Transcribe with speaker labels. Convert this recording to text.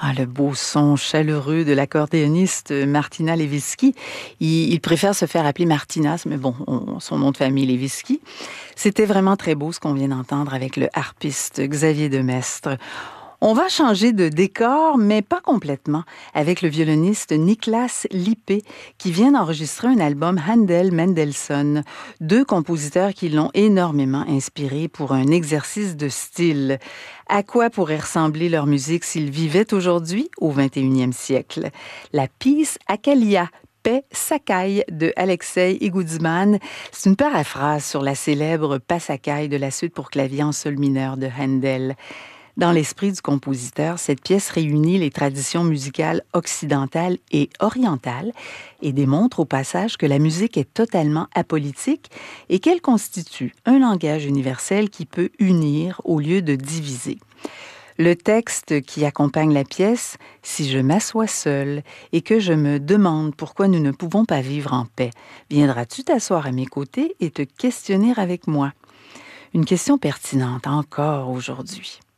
Speaker 1: Ah, le beau son chaleureux de l'accordéoniste Martina Lewinsky. Il préfère se faire appeler Martinas, mais bon, son nom de famille, Lewinsky. C'était vraiment très beau ce qu'on vient d'entendre avec le harpiste Xavier Demestre. On va changer de décor, mais pas complètement, avec le violoniste Niklas Lippé, qui vient d'enregistrer un album Handel-Mendelssohn, deux compositeurs qui l'ont énormément inspiré pour un exercice de style. À quoi pourrait ressembler leur musique s'ils vivaient aujourd'hui, au 21e siècle? La pièce Akalia, Paix Sakai de Alexei Igoudzman. C'est une paraphrase sur la célèbre Passacaille de la suite pour clavier en sol mineur de Handel. Dans l'esprit du compositeur, cette pièce réunit les traditions musicales occidentales et orientales et démontre au passage que la musique est totalement apolitique et qu'elle constitue un langage universel qui peut unir au lieu de diviser. Le texte qui accompagne la pièce, « Si je m'assois seul et que je me demande pourquoi nous ne pouvons pas vivre en paix, viendras-tu t'asseoir à mes côtés et te questionner avec moi? » Une question pertinente encore aujourd'hui.